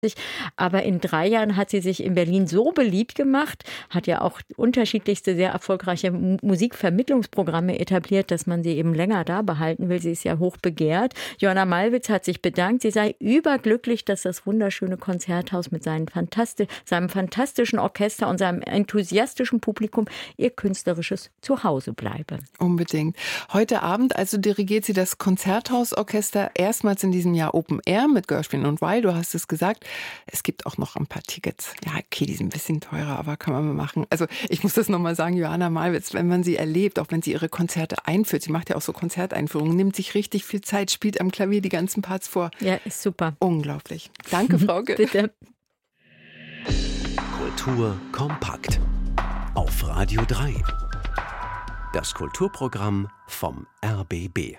Aber in 3 Jahren hat sie sich in Berlin so beliebt gemacht, hat ja auch unterschiedlichste, sehr erfolgreiche Musikvermittlungsprogramme etabliert, dass man sie eben länger da behalten will. Sie ist ja hoch begehrt. Joanna Malwitz hat sich bedankt. Sie sei überglücklich, dass das wunderschöne Konzerthaus mit seinem fantastischen Orchester und seinem enthusiastischen Publikum ihr künstlerisches Zuhause bleibe. Unbedingt. Heute Abend also dirigiert sie das Konzerthausorchester erstmals in diesem Jahr Open Air mit Gershwin und Weil, du hast es gesagt. Es gibt auch noch ein paar Tickets. Ja, okay, die sind ein bisschen teurer, aber kann man mal machen. Also ich muss das nochmal sagen, Joanna Malwitz, wenn man sie erlebt, auch wenn sie ihre Konzerte einführt, sie macht ja auch so Konzerteinführungen, nimmt sich richtig viel Zeit, spielt am Klavier die ganzen Parts vor. Ja, ist super. Unglaublich. Danke, Frauke. Bitte. Kultur kompakt. Auf Radio 3. Das Kulturprogramm vom RBB.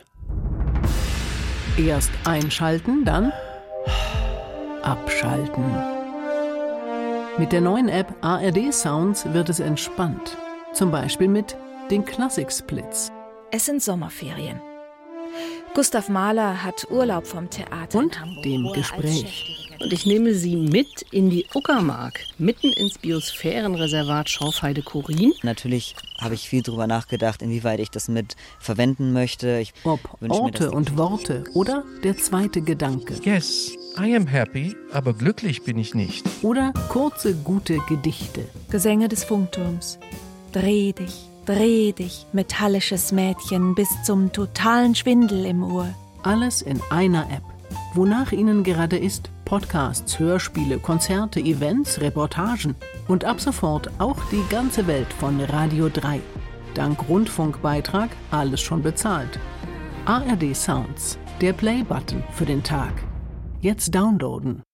Erst einschalten, dann abschalten. Mit der neuen App ARD Sounds wird es entspannt. Zum Beispiel mit den Klassik-Splits. Es sind Sommerferien. Gustav Mahler hat Urlaub vom Theater Und in Hamburg, dem wo er als Gespräch. Chefdirigent- Und ich nehme Sie mit in die Uckermark, mitten ins Biosphärenreservat Schorfheide-Chorin. Natürlich habe ich viel darüber nachgedacht, inwieweit ich das mit verwenden möchte. Ich Ob wünsche mir, Orte dass- und Worte oder der zweite Gedanke. Yes, I am happy, aber glücklich bin ich nicht. Oder kurze, gute Gedichte. Gesänge des Funkturms. Dreh dich, metallisches Mädchen, bis zum totalen Schwindel im Ohr. Alles in einer App. Wonach Ihnen gerade ist, Podcasts, Hörspiele, Konzerte, Events, Reportagen. Und ab sofort auch die ganze Welt von Radio 3. Dank Rundfunkbeitrag alles schon bezahlt. ARD Sounds, der Play-Button für den Tag. Jetzt downloaden.